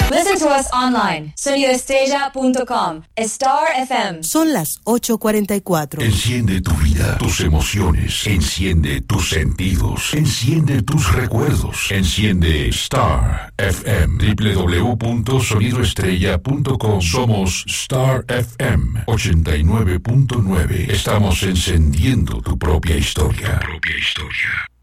Listen to us online, sonidoestrella.com, Star FM. Son las 8:44. Enciende tu vida, tus emociones, enciende tus sentidos, enciende tus recuerdos, enciende Star FM, www.sonidoestrella.com. Somos Star FM 89.9. Estamos encendiendo tu propia historia.